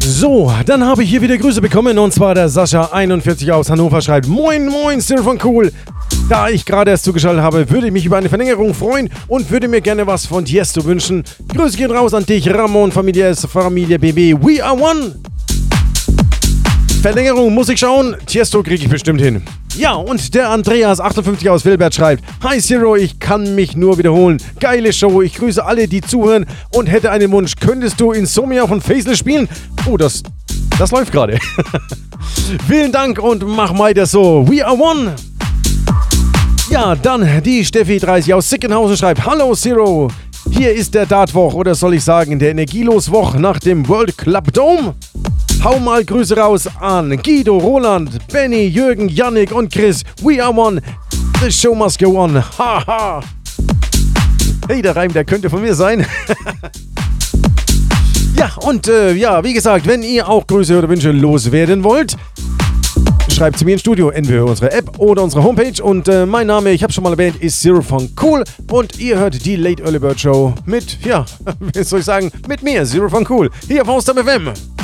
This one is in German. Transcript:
So, dann habe ich hier wieder Grüße bekommen und zwar der Sascha41 aus Hannover schreibt: Moin, moin, Zero von Cool. Da ich gerade erst zugeschaltet habe, würde ich mich über eine Verlängerung freuen und würde mir gerne was von Tiesto wünschen. Grüße gehen raus an dich, Ramon, Familie S, Familie BB. We are one. Verlängerung muss ich schauen. Tiesto kriege ich bestimmt hin. Ja, und der Andreas58 aus Wilbert schreibt: Hi Zero, ich kann mich nur wiederholen. Geile Show, ich grüße alle, die zuhören und hätte einen Wunsch. Könntest du Insomnia von Faceless spielen? Oh, das läuft gerade. Vielen Dank und mach weiter so. We are one. Ja, dann die Steffi30 aus Sickenhausen schreibt: Hallo Zero, hier ist der Dartwoch oder soll ich sagen der Energieloswoch nach dem World Club Dome. Hau mal Grüße raus an Guido, Roland, Benny, Jürgen, Yannick und Chris. We are one. The show must go on. Haha. Hey, der Reim, der könnte von mir sein. Ja, und wie gesagt, wenn ihr auch Grüße oder Wünsche loswerden wollt, schreibt zu mir ins Studio, entweder unsere App oder unsere Homepage. Und mein Name, ich habe schon mal erwähnt, ist Zero von Cool. Und ihr hört die Late Early Bird Show mit, wie soll ich sagen, mit mir, Zero von Cool, hier auf Haustam FM.